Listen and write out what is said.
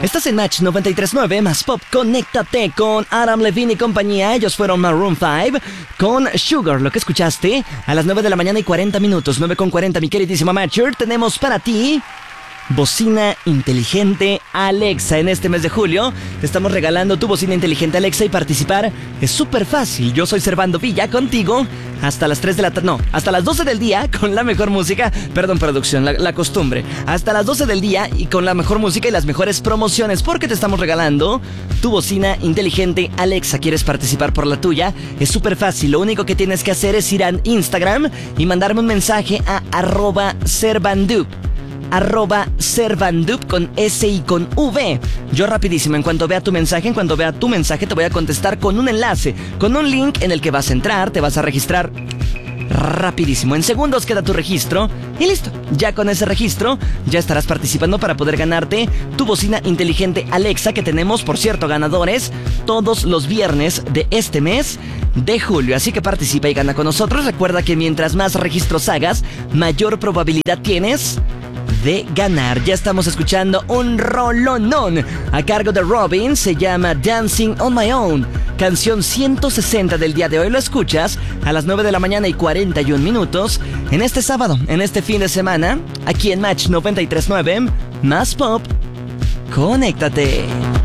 Estás en Match 93.9 más Pop. Conéctate con Adam Levine y compañía. Ellos fueron Maroon 5 con Sugar. Lo que escuchaste a las 9 de la mañana y 40 minutos. 9:40, mi queridísima Matcher. Tenemos para ti bocina inteligente Alexa. En este mes de julio te estamos regalando tu bocina inteligente Alexa y participar es súper fácil. Yo soy Servando Villa contigo hasta las 3 de la tarde, no, hasta las 12 del día con la mejor música. Perdón, producción, la costumbre. Hasta las 12 del día y con la mejor música y las mejores promociones, porque te estamos regalando tu bocina inteligente Alexa. ¿Quieres participar por la tuya? Es súper fácil. Lo único que tienes que hacer es ir a Instagram y mandarme un mensaje a @Servandup. @Servandup con S y con V. Yo rapidísimo, en cuanto vea tu mensaje, te voy a contestar con un enlace, con un link en el que vas a entrar, te vas a registrar rapidísimo. En segundos queda tu registro y listo. Ya con ese registro ya estarás participando para poder ganarte tu bocina inteligente Alexa, que tenemos, por cierto, ganadores todos los viernes de este mes de julio. Así que participa y gana con nosotros. Recuerda que mientras más registros hagas, mayor probabilidad tienes de ganar. Ya estamos escuchando un rolonón a cargo de Robin. Se llama Dancing on My Own. Canción 160 del día de hoy. Lo escuchas a las 9 de la mañana y 41 minutos en este sábado, en este fin de semana, aquí en Match 93.9 más Pop. Conéctate.